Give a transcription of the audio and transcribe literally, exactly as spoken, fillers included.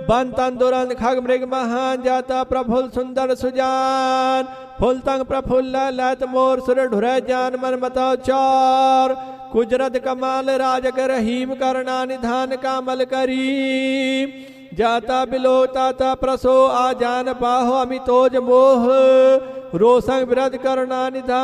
बन तन दुरंत खग मृग महान जाता प्रफुल्ल सुंदर सुजान फुल तंग प्रफुल्ल लत मोर सुर ढुर जान मन मतो चौर कुजरत कमाल राजक रहीम करना निधान कामल करी जाता बिलो ताता प्रसो आ जान पाहो अमितोज मोह रोसंग विरध करुणा निधान